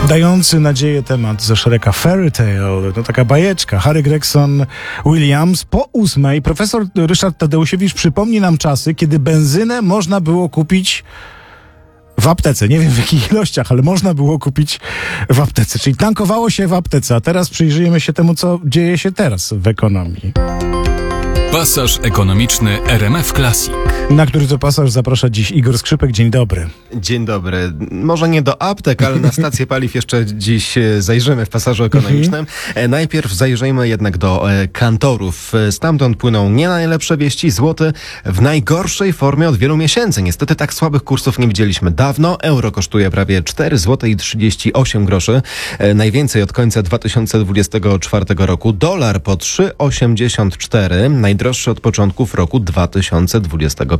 Dający nadzieję temat ze Shreka Fairy Tale, to taka bajeczka. Harry Gregson Williams. Po 8:00 profesor Ryszard Tadeusiewicz przypomni nam czasy, kiedy benzynę można było kupić w aptece. Nie wiem w jakich ilościach, ale można było kupić w aptece. Czyli tankowało się w aptece, a teraz przyjrzyjmy się temu, co dzieje się teraz w ekonomii. Pasaż ekonomiczny RMF Classic. Na który to pasaż zaprasza dziś Igor Skrzypek. Dzień dobry. Dzień dobry. Może nie do aptek, ale na stację paliw jeszcze dziś zajrzymy w pasażu ekonomicznym. Najpierw zajrzyjmy jednak do kantorów. Stamtąd płyną nie najlepsze wieści. Złoty w najgorszej formie od wielu miesięcy. Niestety tak słabych kursów nie widzieliśmy dawno. Euro kosztuje prawie 4 zł i 38 groszy. Najwięcej od końca 2024 roku. Dolar po 3,84. Najdroższy od początków roku 2025.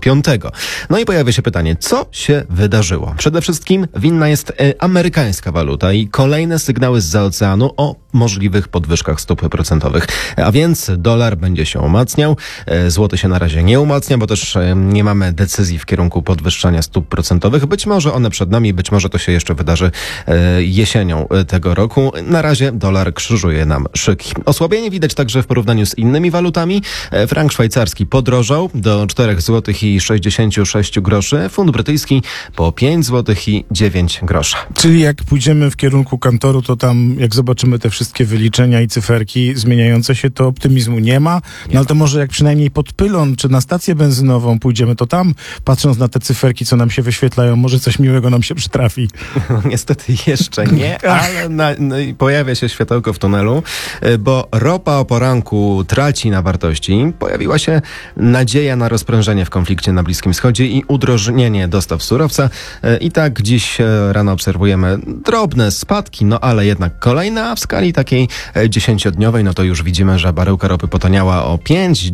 No i pojawia się pytanie, co się wydarzyło? Przede wszystkim winna jest amerykańska waluta i kolejne sygnały zza oceanu o możliwych podwyżkach stóp procentowych. A więc dolar będzie się umacniał, złoty się na razie nie umacnia, bo też nie mamy decyzji w kierunku podwyższania stóp procentowych. Być może one przed nami, być może to się jeszcze wydarzy jesienią tego roku. Na razie dolar krzyżuje nam szyki. Osłabienie widać także w porównaniu z innymi walutami. Frank szwajcarski podrożał do 4 zł i 66 groszy, funt brytyjski po 5 zł i 9 groszy. Czyli jak pójdziemy w kierunku kantoru, to tam jak zobaczymy te wszystkie wyliczenia i cyferki zmieniające się, to optymizmu nie ma. No ale to może jak przynajmniej pod pylon, czy na stację benzynową pójdziemy, to tam, patrząc na te cyferki, co nam się wyświetlają, może coś miłego nam się przytrafi. Niestety jeszcze nie, ale pojawia się światełko w tunelu, bo ropa o poranku traci na wartości. Pojawiła się nadzieja na rozprężenie w konflikcie na Bliskim Wschodzie i udrożnienie dostaw surowca. I tak dziś rano obserwujemy drobne spadki, no ale jednak kolejne, a w skali takiej 10-dniowej, no to już widzimy, że baryłka ropy potaniała o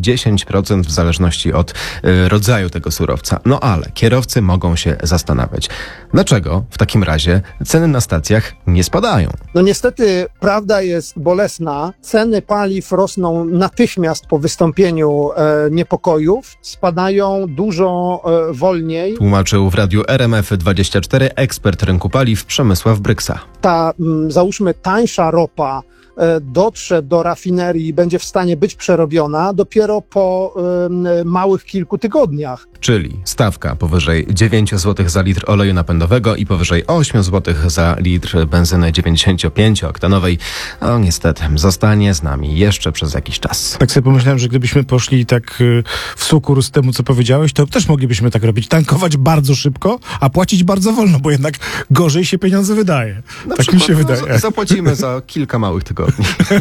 5-10% w zależności od rodzaju tego surowca. No ale kierowcy mogą się zastanawiać, dlaczego w takim razie ceny na stacjach nie spadają? No niestety prawda jest bolesna. Ceny paliw rosną natychmiast po wystąpieniu niepokojów. Spadają dużo wolniej. Tłumaczył w radiu RMF24 ekspert rynku paliw Przemysław Bryksa. Ta, załóżmy, tańsza ropa dotrze do rafinerii i będzie w stanie być przerobiona dopiero po małych kilku tygodniach. Czyli stawka powyżej 9 zł za litr oleju napędowego i powyżej 8 zł za litr benzyny 95-oktanowej. No niestety zostanie z nami jeszcze przez jakiś czas. Tak sobie pomyślałem, że gdybyśmy poszli tak w sukurs z temu, co powiedziałeś, to też moglibyśmy tak robić. Tankować bardzo szybko, a płacić bardzo wolno, bo jednak gorzej się pieniądze wydaje. Tak mi się wydaje. Zapłacimy za kilka małych tygodni.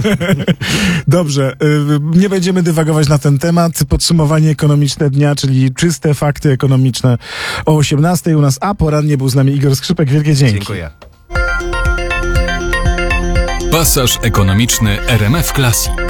Dobrze, nie będziemy dywagować na ten temat. Podsumowanie ekonomiczne dnia, czyli czyste fakty ekonomiczne o 18:00 u nas, a porannie był z nami Igor Skrzypek. Wielkie dzięki. Dziękuję. Pasaż ekonomiczny RMF Classic.